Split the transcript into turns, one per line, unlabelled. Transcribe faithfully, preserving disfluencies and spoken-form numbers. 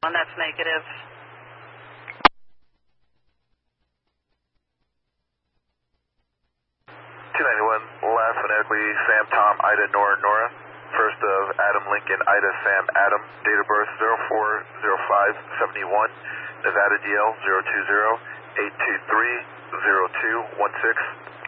And that's negative.
two ninety-one, last phonetically, Sam Tom Ida Nora Nora. First of Adam Lincoln Ida Sam Adam. Date of birth zero four zero five seventy-one. Nevada D L zero two zero eight two three zero two one six.